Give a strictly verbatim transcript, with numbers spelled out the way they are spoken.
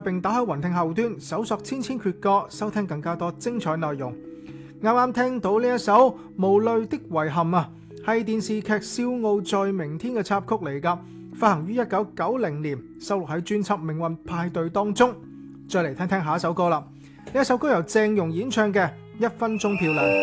並打開雲聽後端搜索千千闕歌，收聽更加多精彩內容。啱啱聽到呢一首《無淚的遺憾》啊，係電視劇《笑傲在明天》嘅插曲嚟㗎，發行於一九九零年，收錄喺專輯《命運派對》當中。再嚟聽聽下一首歌啦，呢一首歌由鄭融演唱嘅《一分鐘漂亮》。